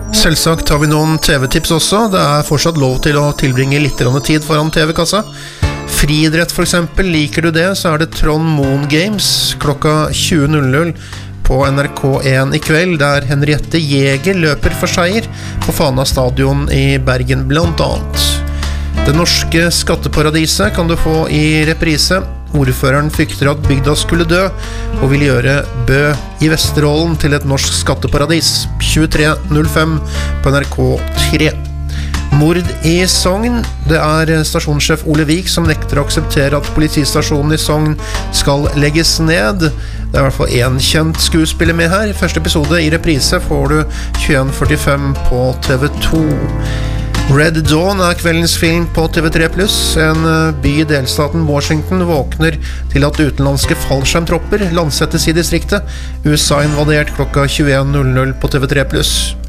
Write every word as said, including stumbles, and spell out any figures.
Selvsagt har vi noen T V-tips også. Det er fortsatt lov til å tilbringe litt tid foran T V-kassa. Friidrett for eksempel, liker du det, så er det Trond Moon Games klokka tjue på N R K én i kveld, der Henriette Jäger løper for seier på Fana stadion i Bergen blant annet. Det norske skatteparadiset kan du få i reprise. Ordføreren frykter at bygda skulle dø, og vil gjøre Bø i Vesterålen til et norsk skatteparadis. tjuetre null fem på N R K tre. Mord i Sogn. Det er stasjonssjef Ole Vik som nekter å akseptere at politistasjonen i Sogn skal legges ned. Det er i hvert fall en kjent skuespiller med her. Første episode i reprise får du tjueen førtifem på T V to. Red Dawn er kveldens film på T V tre pluss. En by i delstaten Washington våkner til at utenlandske fallskjermtropper landsettes i distriktet. U S A invadert klokka tjueen på T V tre pluss.